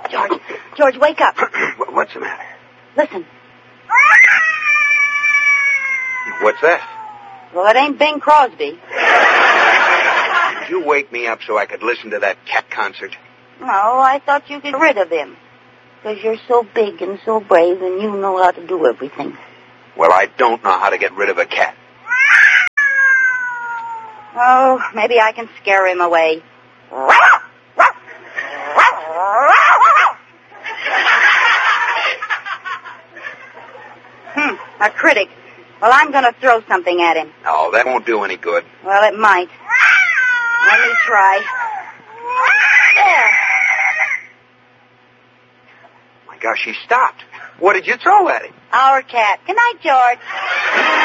George, wake up. What's the matter? Listen. What's that? Well, it ain't Bing Crosby. Did you wake me up so I could listen to that cat concert? No, I thought you could get rid of him. Because you're so big and so brave and you know how to do everything. Well, I don't know how to get rid of a cat. Oh, maybe I can scare him away. A critic. Well, I'm going to throw something at him. No, that won't do any good. Well, it might. Let me try. There. My gosh, he stopped. What did you throw at him? Our cat. Good night, George.